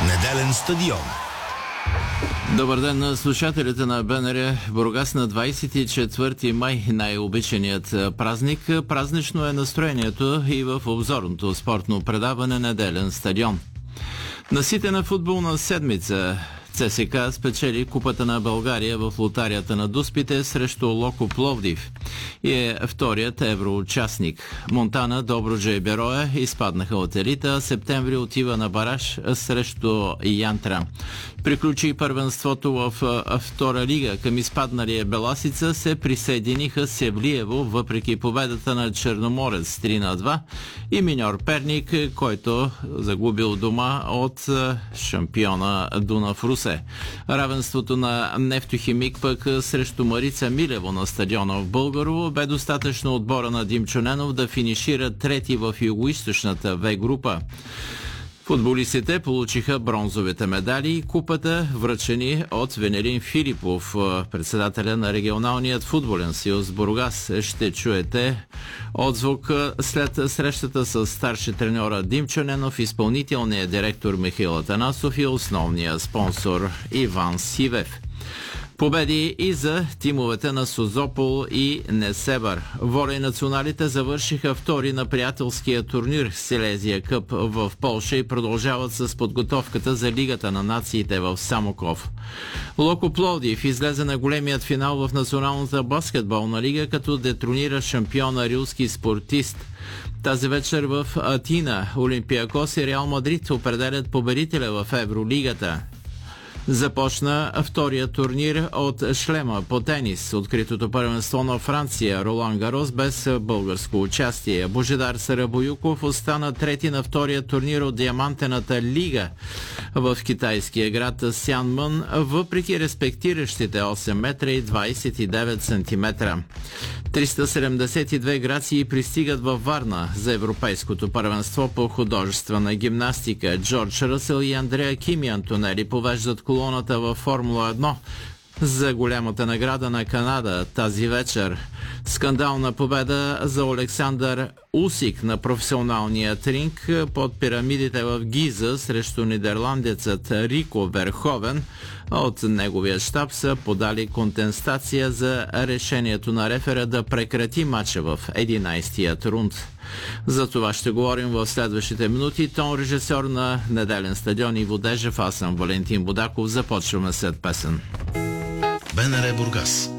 Неделен стадион. Добър ден на слушателите на БНР. Бургас на 24 май, най-обичаният празник. Празнично е настроението и в обзорното спортно предаване Неделен стадион. Наситена футболна седмица. ЦСКА спечели Купата на България в лотарията на Дуспите срещу Локо Пловдив и е вторият евроучастник. Монтана, Добруджа и Бероя изпаднаха от елита, Септември отива на бараж срещу Янтра. Приключи първенството в втора лига. Към изпадналия Беласица се присъединиха Севлиево, въпреки победата на Черноморец 3-2 и Миньор Перник, който загубил дома от шампиона Дунав Русе. Равенството на Нефтохимик пък срещу Марица Милево на стадиона в Българово бе достатъчно отбора на Димчо Ненов да финишира трети в югоизточната В група. Футболистите получиха бронзовите медали и купата, връчени от Венелин Филипов, председателя на регионалният футболен съюз Бургас. Ще чуете отзвук след срещата с старши треньора Димчо Ненов, изпълнителният директор Михаил Атанасов и основния спонсор Иван Сивев. Победи и за тимовете на Созопол и Несебър. Воля и националите завършиха втори на приятелския турнир Силезия Къп в Полша и продължават с подготовката за Лигата на нациите в Самоков. Локо Пловдив излезе на големият финал в Националната баскетболна лига, като детронира шампиона рилски спортист. Тази вечер в Атина Олимпиакос и Реал Мадрид определят победителя в Евролигата. Започна втория турнир от шлема по тенис. Откритото първенство на Франция Ролан Гарос без българско участие. Божидар Сарабоюков остана трети на втория турнир от Диамантената лига в китайския град Сянмън, въпреки респектиращите 8 метра и 29 сантиметра. 372 грации пристигат във Варна за европейското първенство по художествена гимнастика. Джордж Ръсъл и Андреа Кими Антонели повеждат колоната във Формула 1 за голямата награда на Канада тази вечер. Скандална победа за Олександър Усик на професионалния ринг под пирамидите в Гиза срещу нидерландецът Рико Верховен. От неговия щаб са подали контестация за решението на рефера да прекрати матча в 11-тият рунд. За това ще говорим в следващите минути. Тон режисьор на Неделен стадион Иво Дежев, аз съм Валентин Будаков. Започваме след песен. БНР Бургас.